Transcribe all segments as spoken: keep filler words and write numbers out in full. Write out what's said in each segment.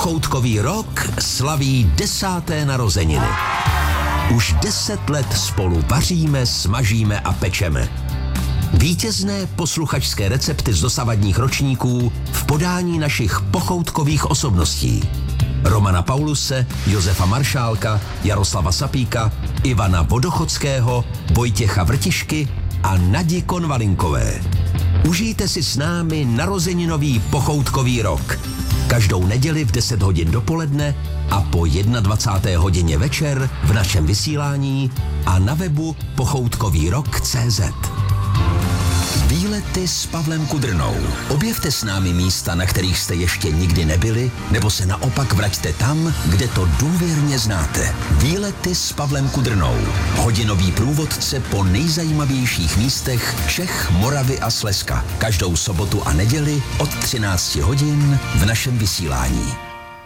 Pochoutkový rok slaví desáté narozeniny. Už deset let spolu vaříme, smažíme a pečeme. Vítězné posluchačské recepty z dosavadních ročníků v podání našich pochoutkových osobností. Romana Pauluse, Josefa Maršálka, Jaroslava Sapíka, Ivana Vodochodského, Vojtěcha Vrtišky a Nadi Konvalinkové. Užijte si s námi narozeninový pochoutkový rok. Každou neděli v deset hodin dopoledne a po dvacáté jedné hodině večer v našem vysílání a na webu pochoutkový rok tečka cé zet. Výlety s Pavlem Kudrnou. Objevte s námi místa, na kterých jste ještě nikdy nebyli, nebo se naopak vraťte tam, kde to důvěrně znáte. Výlety s Pavlem Kudrnou. Hodinový průvodce po nejzajímavějších místech Čech, Moravy a Slezska. Každou sobotu a neděli od třinácti hodin v našem vysílání.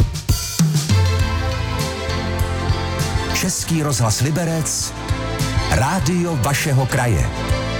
Český rozhlas Liberec, rádio vašeho kraje.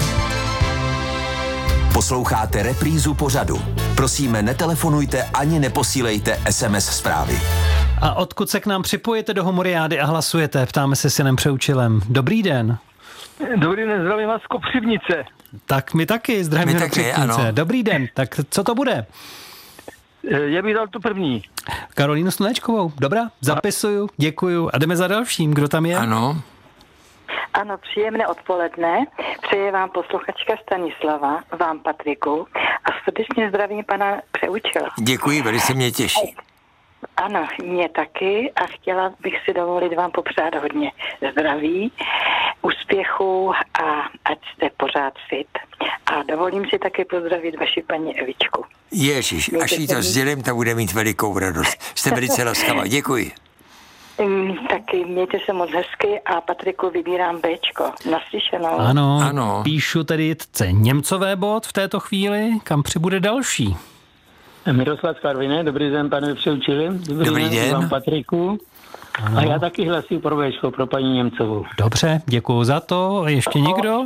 Posloucháte reprízu pořadu. Prosíme, netelefonujte ani neposílejte es em es zprávy. A odkud se k nám připojete do Homoriády a hlasujete? Ptáme se s Janem Přeučilem. Dobrý den. Dobrý den, zdravím vás z Kopřivnice. Tak my taky zdravíme do Kopřivnice. Dobrý den, tak co to bude? Já bych dal tu první. Karolínu Slunečkovou. Dobrá, zapisuju, děkuju a jdeme za dalším. Kdo tam je? Ano. Ano, příjemné odpoledne. Přeje vám posluchačka Stanislava, vám Patriku a srdečně zdravím pana Přeučila. Děkuji, velice mě těší. Ano, mě taky a chtěla bych si dovolit vám popřát hodně zdraví, úspěchu a ať jste pořád fit. A dovolím si taky pozdravit vaši paní Evičku. Ježiš, až jí to sdělím, ta bude mít velikou radost. Jste velice laskavá, děkuji. Taky mějte se moc hezky a Patriku vybírám Bčko. Naslyšenou. Ano, ano. Píšu tedy Jitce Němcové bod v této chvíli, kam přibude další. Miroslav Karviné, dobrý den, pane Přeučili. Dobrý, dobrý den. Vám Patriku. Ano. A já taky hlasuji pro Bčko, pro paní Němcovou. Dobře, děkuju za to. A ještě někdo?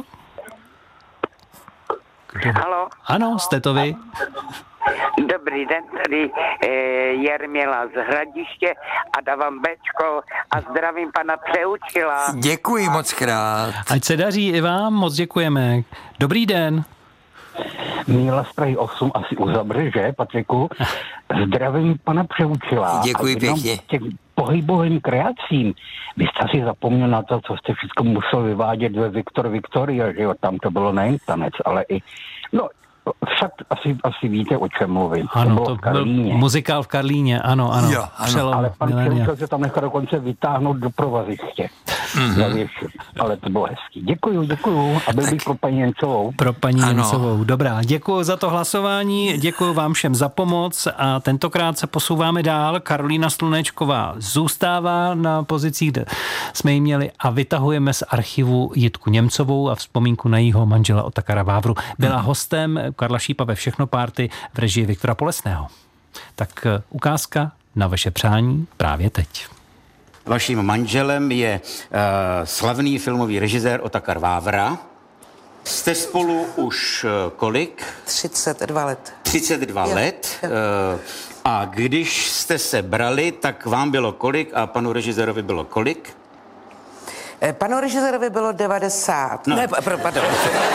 Kdo? Halo? Ano, jste to vy. Dobrý den, tady e, Jermila z Hradiště a dávám Bčko a zdravím pana Přeučila. Děkuji moc krát. Ať se daří i vám, moc děkujeme. Dobrý den. Míla z Prahy osm asi uzavře, že, Patriku? Zdravím pana Přeučila. Děkuji pěkně. Těch pohybovým kreacím. Vy jste si zapomněl na to, co jste všechno musel vyvádět ve Viktor Viktoria, že jo? Tam to bylo nejen tanec, ale i... No, fakt asi, asi víte, o čem mluvím. Ano, to, to byl muzikál v Karlíně, ano, ano. Jo, ano. Přelom, ale pan milenia. Přeučil se tam nechal dokonce vytáhnout do provaziště. Mm-hmm. Ale to bylo hezký. Děkuju, děkuju. A byl bych pro paní Němcovou. Pro paní Ano. Němcovou. Dobrá, děkuju za to hlasování, děkuju vám všem za pomoc a tentokrát se posouváme dál. Karolína Slunečková zůstává na pozicích, kde jsme ji měli a vytahujeme z archivu Jitku Němcovou a vzpomínku na jejího manžela Otakara Vávru. Byla hmm. hostem Karla Šípa ve Všechno párty v režii Viktora Polesného. Tak ukázka na vaše přání právě teď. Vaším manželem je uh, slavný filmový režisér Otakar Vávra. Jste spolu už uh, kolik? třicet dva let. třicet dva Jo, let. jo. Uh, a když jste se brali, tak vám bylo kolik a panu režisérovi bylo kolik? Eh, Panu režisérovi bylo devadesát. No. Ne, pro, pardon.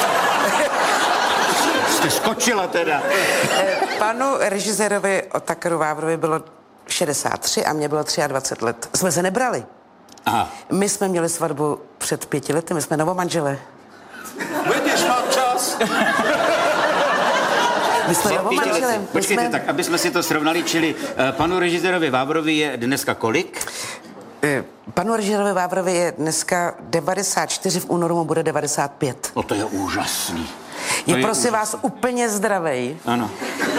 Jste skočila teda. Eh, Panu režisérovi Otakaru Vávrovi bylo šedesát tři a mě bylo dvacet tři let. Jsme se nebrali. Aha. My jsme měli svatbu před pěti lety, my jsme novomanželé. Vidíš, mám čas. My jsme Pěti novomanželé. lety. Počkejte, jsme... tak aby jsme si to srovnali, čili uh, panu režisérovi Vávrovi je dneska kolik? Eh, Panu režisérovi Vávrovi je dneska devadesát čtyři, v únoru mu bude devadesát pět. No to je úžasný. To Je, je prosím úžasný. vás úplně zdravej. Ano.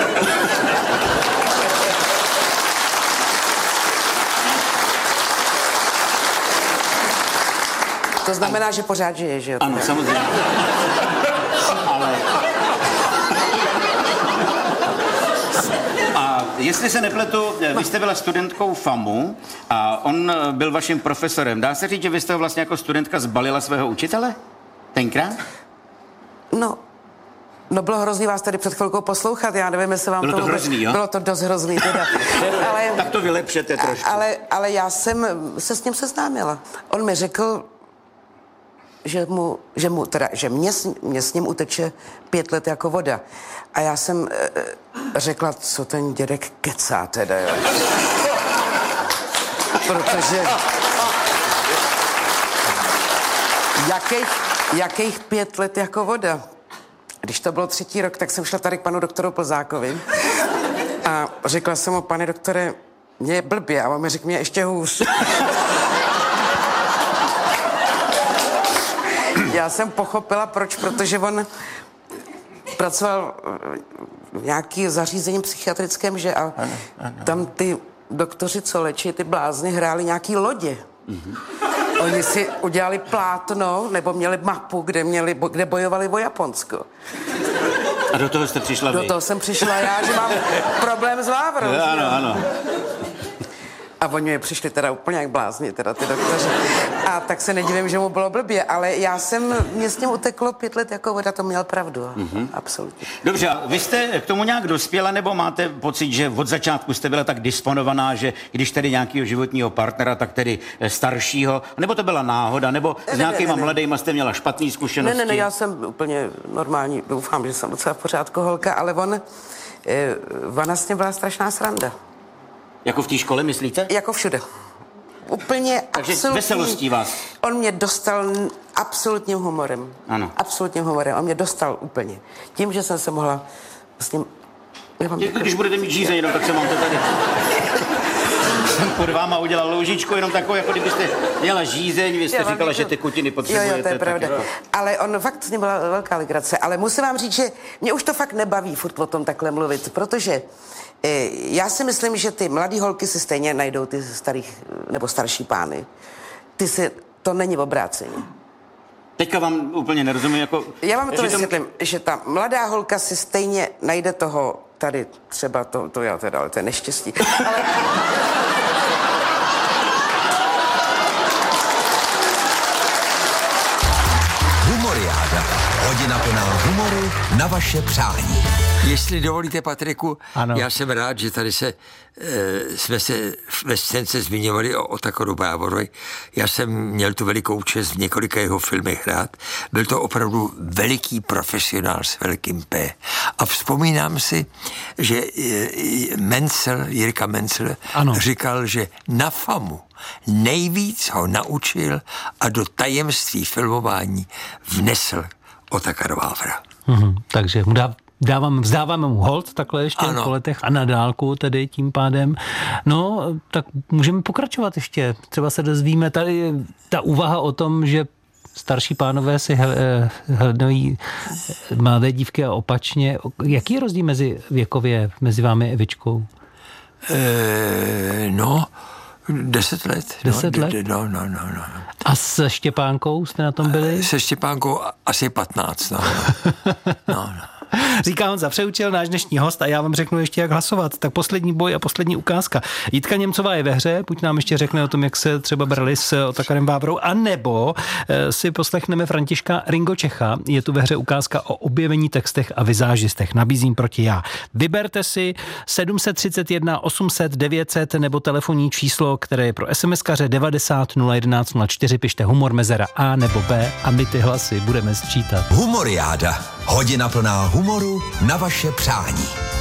To znamená, že pořád žije, že jo? Ano, samozřejmě. Ale... A jestli se nepletu, vy jste byla studentkou FAMu a on byl vaším profesorem. Dá se říct, že vy jste ho vlastně jako studentka zbalila svého učitele? Tenkrát? No, No bylo hrozný vás tady před chvilkou poslouchat, já nevím, jestli vám bylo to, to hrozný, jo? Bylo to dost hrozný teda. ale, tak to vylepšete trošku. Ale, ale já jsem se s ním seznámila. On mi řekl, že mu, že mu teda, že mě, mě s ním uteče pět let jako voda. A já jsem e, řekla, co ten dědek kecá teda, jo. Protože jakých, jakých pět let jako voda? Když to bylo třetí rok, tak jsem šla tady k panu doktoru Plzákovi a řekla jsem mu, pane doktore, mě je blbě, a on mi řekl, mě ještě hůř. Já jsem pochopila, proč, protože on pracoval v nějaký zařízení psychiatrickém, že a ano, ano. Tam ty doktoři, co léčí ty blázny, hráli nějaký lodě. Mm-hmm. Oni si udělali plátno, nebo měli mapu, kde, měli, kde bojovali o Japonsko. A do toho jste přišla Do vy? toho jsem přišla já, že mám problém s Vávrou. No, ano, ano. A oni mi přišli teda úplně jak blázni, teda ty doktoři. A tak se nedivím, že mu bylo blbě, ale já jsem, mě s ním uteklo pět let jako voda, to měl pravdu. Mm-hmm. Absolutně. Dobře, a vy jste k tomu nějak dospěla, nebo máte pocit, že od začátku jste byla tak disponovaná, že když tedy nějakého životního partnera, tak tedy staršího, nebo to byla náhoda, nebo s nějakýma mladýma jste měla špatné zkušenosti? Ne, ne, ne, já jsem úplně normální, doufám, že jsem docela v pořádku holka, ale on, eh, ona s ním byla strašná sranda. Jako v té škole, myslíte? Jako všude. Úplně Takže absolutní. veselostí vás. On mě dostal absolutním humorem. Ano. Absolutním humorem. On mě dostal úplně. Tím, že jsem se mohla s ním... Jako, když budete mít žízeň, jenom tak se mám to tady... jsem pod váma udělal loužičku, jenom takovou, jako kdybyste měla žízeň, vy jste říkala, že tekutiny potřebujete. Jo, jo, to je pravda. Jako... Ale on fakt s ním byla velká legrace. Ale musím vám říct, že mě už to fakt nebaví furt o tom takhle mluvit, protože eh, já si myslím, že ty mladý holky si stejně najdou ty starých nebo starší pány. Ty si, to není obrácení. Teďka vám úplně nerozumím, jako... Já vám to že vysvětlím, to... že ta mladá holka si stejně najde toho, tady třeba to, to já teda, ale to je neštěstí. Ale... Humoriáda. Hodina plná humoru na vaše přání. Jestli dovolíte, Patriku, ano. Já jsem rád, že tady se, e, jsme se ve scénce zmiňovali o Otakoru Vávrovi. Já jsem měl tu velikou čest v několika jeho filmech hrát. Byl to opravdu veliký profesionál s velkým P. A vzpomínám si, že e, Mencel, Jirka Mencel, ano. říkal, že na famu nejvíc ho naučil a do tajemství filmování vnesl Otakar Vávra. Mhm, takže mu dá... Dávám, vzdáváme mu hold takhle ještě ano. po letech a na dálku tedy tím pádem. No, tak můžeme pokračovat ještě. Třeba se dozvíme tady ta úvaha o tom, že starší pánové si hledají mladé dívky a opačně. Jaký je rozdíl mezi věkově, mezi vámi a Evičkou? E, no, deset let. Deset no, let? No, no, no, no. A se Štěpánkou jste na tom byli? Se Štěpánkou asi patnáct, no. no, no. Říká Honza Přeučil, náš dnešní host, a já vám řeknu ještě, jak hlasovat. Tak poslední boj a poslední ukázka. Jitka Němcová je ve hře, buď nám ještě řekne o tom, jak se třeba brali s Otakarem Vávrou, anebo si poslechneme Františka Ringo Čecha. Je tu ve hře ukázka o objevení textech a vizážistech. Nabízím proti já. Vyberte si sedm set třicet jedna osm set devět set nebo telefonní číslo, které je pro SMSkaře devadesát nula jedenáct nula čtyři. Pište humor mezera A nebo B a my ty hlasy budeme sčítat. Humoriáda. Hodina plná humoru na vaše přání.